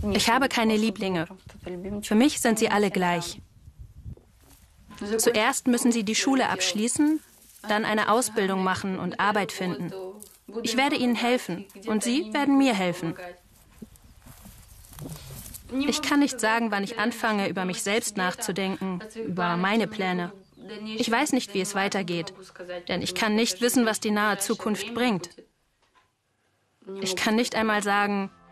Ich habe keine Lieblinge. Für mich sind sie alle gleich. Zuerst müssen sie die Schule abschließen, dann eine Ausbildung machen und Arbeit finden. Ich werde ihnen helfen und sie werden mir helfen. Ich kann nicht sagen, wann ich anfange, über mich selbst nachzudenken, über meine Pläne. Ich weiß nicht, wie es weitergeht, denn ich kann nicht wissen, was die nahe Zukunft bringt. Ich kann nicht einmal sagen,